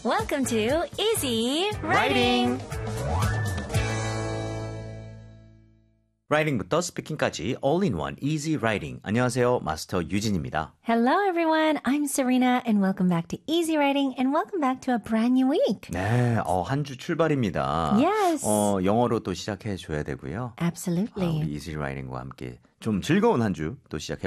Welcome to Easy Writing. 라이팅부터 스피킹까지 all-in-one easy writing. 안녕하세요. 마스터 유진입니다. Hello everyone, I'm Serena and welcome back to Easy Writing and welcome back to a brand new week. 네, 한 주 출발입니다. Yes. 영어로 또 시작해 줘야 되고요. Absolutely. 우리 easy writing과 함께 좀 즐거운 한 주 또 시작해